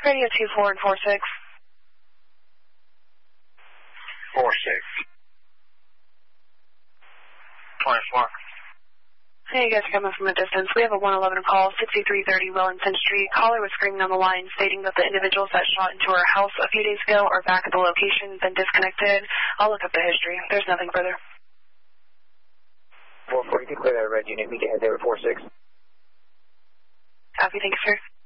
Radio 24 and 46. 46. 24. Hey, you guys are coming from a distance. We have a 111 call, 6330 Wellington Street. Caller was screaming on the line stating that the individuals that shot into our house a few days ago are back at the location, been disconnected. I'll look up the history. There's nothing further. 440, clear that red unit. We can head there at 46. Copy, thank you, sir.